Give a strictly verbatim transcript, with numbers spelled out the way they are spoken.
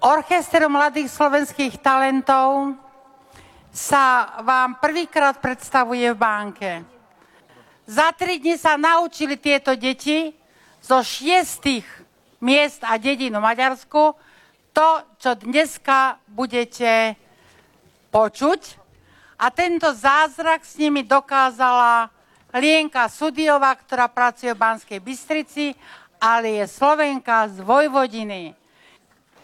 Orchester mladých slovenských talentov sa vám prvýkrát predstavuje v Bánke. Za tri dni sa naučili tieto deti zo šiestich miest a dedín v Maďarsku to, čo dneska budete počuť. A tento zázrak s nimi dokázala Lienka Sudiová, ktorá pracuje v Banskej Bystrici, ale je Slovenka z Vojvodiny.